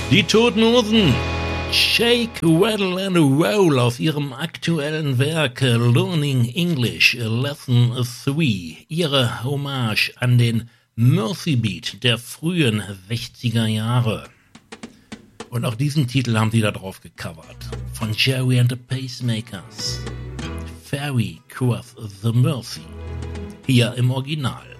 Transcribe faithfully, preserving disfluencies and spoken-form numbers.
Die Toten Hosen. Shake, Rattle and Roll aus ihrem aktuellen Werk Learning English Lesson drei. Ihre Hommage an den Mercy Beat der frühen sechziger Jahre. Und auch diesen Titel haben sie da drauf gecovert. Von Jerry and the Pacemakers. Ferry Cross the Mersey. Hier im Original.